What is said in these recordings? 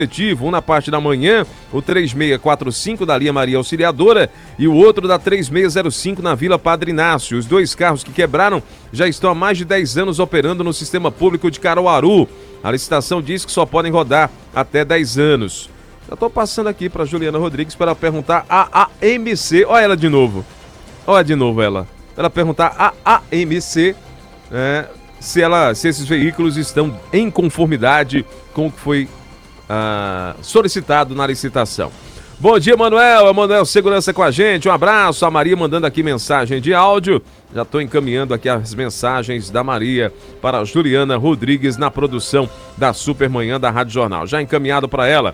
um na parte da manhã, o 3645 da linha Maria Auxiliadora e o outro da 3605 na Vila Padre Inácio. Os dois carros que quebraram já estão há mais de 10 anos operando no sistema público de Caruaru. A licitação diz que só podem rodar até 10 anos. Já estou passando aqui para Juliana Rodrigues para perguntar a AMC, olha ela de novo, ela perguntar a AMC se esses veículos estão em conformidade com o que foi solicitado na licitação. Bom dia, Manuel Segurança com a gente, um abraço. A Maria mandando aqui mensagem de áudio, já estou encaminhando aqui as mensagens da Maria para a Juliana Rodrigues na produção da Supermanhã da Rádio Jornal, já encaminhado para ela.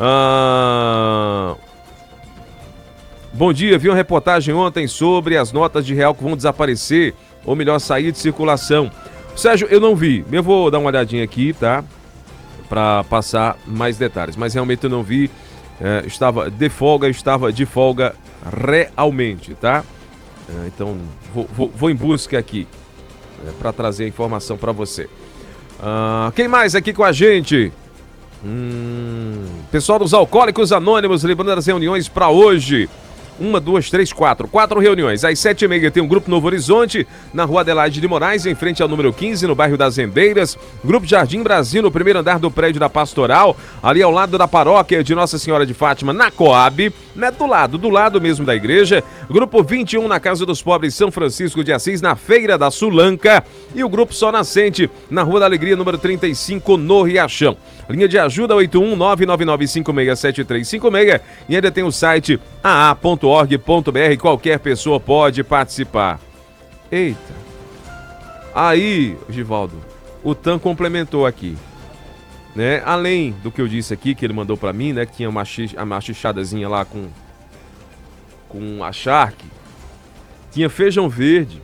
Bom dia, vi uma reportagem ontem sobre as notas de real que vão desaparecer, ou melhor, sair de circulação. Sérgio, eu não vi, eu vou dar uma olhadinha aqui, tá? Para passar mais detalhes, mas realmente eu não vi, estava de folga realmente, tá? Então vou em busca aqui para trazer a informação para você. Quem mais aqui com a gente? Pessoal dos Alcoólicos Anônimos, lembrando as reuniões para hoje. 1, 2, 3, 4. 4 reuniões. Às 7h30 tem um Grupo Novo Horizonte, na Rua Adelaide de Moraes, em frente ao número 15, no bairro das Endeiras. Grupo Jardim Brasil, no primeiro andar do prédio da Pastoral, ali ao lado da paróquia de Nossa Senhora de Fátima, na Coab, né? Do lado mesmo da igreja. Grupo 21, na Casa dos Pobres, São Francisco de Assis, na Feira da Sulanca. E o Grupo Sol Nascente, na Rua da Alegria, número 35, no Riachão. Linha de ajuda 81999567356 e ainda tem o site aa.org.br, qualquer pessoa pode participar. Eita. Aí, Givaldo, o TAM complementou aqui, né? Além do que eu disse aqui, que ele mandou pra mim, né? Que tinha uma machichadazinha lá com a charque, tinha feijão verde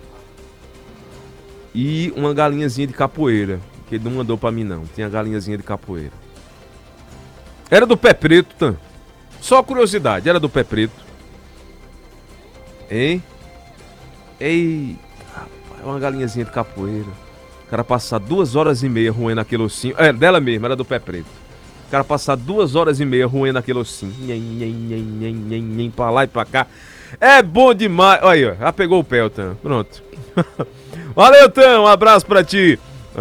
e uma galinhazinha de capoeira. Que ele não mandou pra mim, não. Tem a galinhazinha de capoeira. Era do pé preto, Tan. Só curiosidade, era do pé preto. Hein? Ei, rapaz, uma galinhazinha de capoeira. O cara passar 2h30 roendo aquele ossinho. Dela mesmo, era do pé preto. O cara passar 2h30 roendo aquele ossinho. Pra lá e pra cá. É bom demais. Olha aí, ó. Já pegou o pé, o Tan. Pronto. Valeu, Tan. Um abraço pra ti.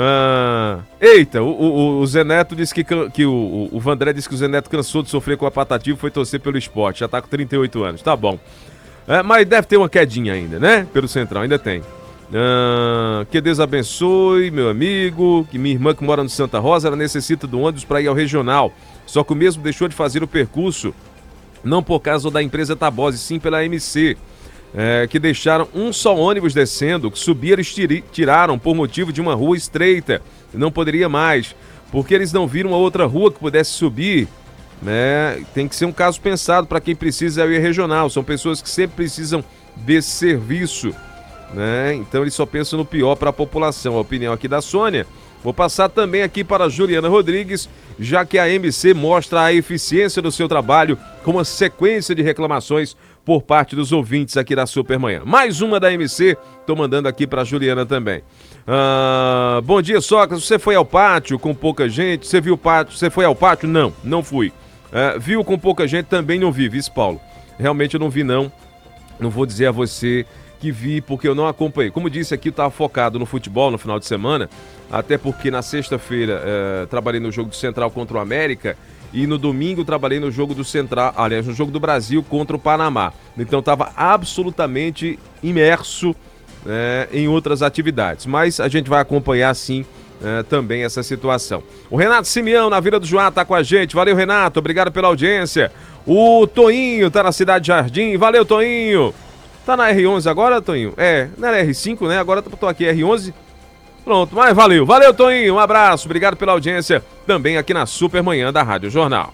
Eita, o Zé Neto disse que o Vandré disse que o Zé Neto cansou de sofrer com a Patativa e foi torcer pelo Sport, já tá com 38 anos, tá bom. Mas deve ter uma quedinha ainda, né? Pelo Central, ainda tem. Que Deus abençoe, meu amigo, que minha irmã que mora no Santa Rosa, ela necessita do ônibus para ir ao regional, só que o mesmo deixou de fazer o percurso, não por causa da empresa Tabose, sim pela MC. Que deixaram um só ônibus descendo, que subia eles tiraram por motivo de uma rua estreita, não poderia mais, porque eles não viram uma outra rua que pudesse subir, né? Tem que ser um caso pensado para quem precisa ir regional, são pessoas que sempre precisam desse serviço, né? Então eles só pensam no pior para a população. A opinião aqui da Sônia. Vou passar também aqui para a Juliana Rodrigues, já que a MC mostra a eficiência do seu trabalho com uma sequência de reclamações por parte dos ouvintes aqui da Supermanhã. Mais uma da MC, tô mandando aqui para a Juliana também. Bom dia, Sócrates, você foi ao pátio com pouca gente? Você viu o pátio? Você foi ao pátio? Não fui. Viu com pouca gente? Também não vi, viu, Paulo? Realmente eu não vi, não. Não vou dizer a você que vi, porque eu não acompanhei. Como disse aqui, eu estava focado no futebol no final de semana, até porque na sexta-feira trabalhei no jogo do Central contra o América e no domingo trabalhei no jogo do Central, aliás, no jogo do Brasil contra o Panamá. Então estava absolutamente imerso em outras atividades. Mas a gente vai acompanhar, sim, também essa situação. O Renato Simeão, na Vila do Joá, tá com a gente. Valeu, Renato. Obrigado pela audiência. O Toinho tá na Cidade de Jardim. Valeu, Toinho. Tá na R11 agora, Toinho? Não era R5, né? Agora tô aqui, R11. Pronto, mas valeu. Valeu, Toinho. Um abraço. Obrigado pela audiência. Também aqui na Supermanhã da Rádio Jornal.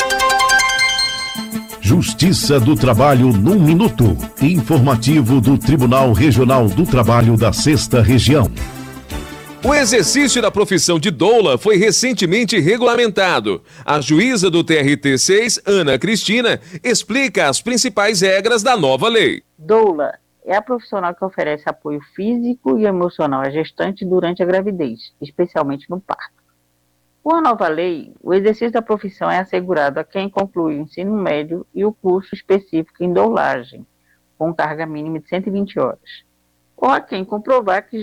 Justiça do Trabalho num minuto. Informativo do Tribunal Regional do Trabalho da 6ª Região. O exercício da profissão de doula foi recentemente regulamentado. A juíza do TRT6, Ana Cristina, explica as principais regras da nova lei. Doula é a profissional que oferece apoio físico e emocional à gestante durante a gravidez, especialmente no parto. Com a nova lei, o exercício da profissão é assegurado a quem conclui o ensino médio e o curso específico em doulagem, com carga mínima de 120 horas, ou a quem comprovar que